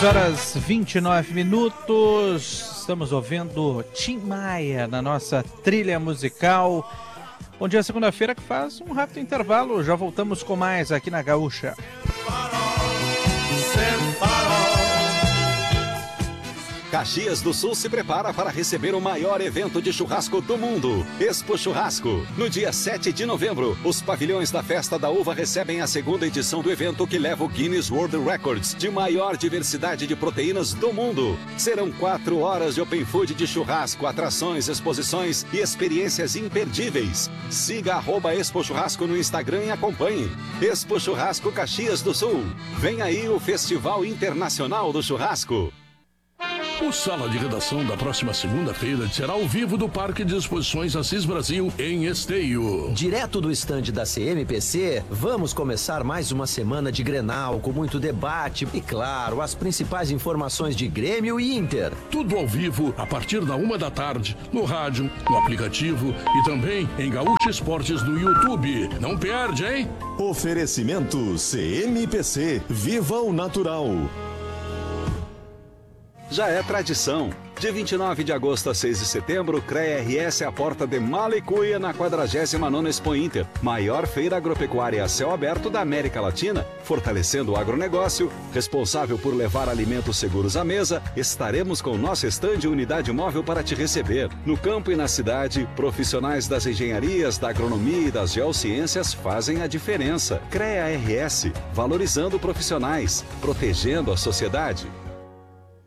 6h29. Estamos ouvindo Tim Maia na nossa trilha musical. Bom dia, segunda-feira que faz um rápido intervalo. Já voltamos com mais aqui na Gaúcha. Caxias do Sul se prepara para receber o maior evento de churrasco do mundo, Expo Churrasco. No dia 7 de novembro, os pavilhões da Festa da Uva recebem a segunda edição do evento que leva o Guinness World Records de maior diversidade de proteínas do mundo. Serão 4 horas de open food de churrasco, atrações, exposições e experiências imperdíveis. Siga @Expo Churrasco no Instagram e acompanhe. Expo Churrasco Caxias do Sul. Vem aí o Festival Internacional do Churrasco. O Sala de Redação da próxima segunda-feira será ao vivo do Parque de Exposições Assis Brasil, em Esteio. Direto do estande da CMPC, vamos começar mais uma semana de Grenal, com muito debate e, claro, as principais informações de Grêmio e Inter. Tudo ao vivo, a partir da 1h, no rádio, no aplicativo e também em Gaúcha Esportes no YouTube. Não perde, hein? Oferecimento CMPC. Viva o natural. Já é tradição. De 29 de agosto a 6 de setembro, CREA RS é a porta de Malicuia na 49ª Expo Inter, maior feira agropecuária a céu aberto da América Latina, fortalecendo o agronegócio, responsável por levar alimentos seguros à mesa. Estaremos com nosso estande e unidade móvel para te receber. No campo e na cidade, profissionais das engenharias, da agronomia e das geociências fazem a diferença. CREA RS, valorizando profissionais, protegendo a sociedade.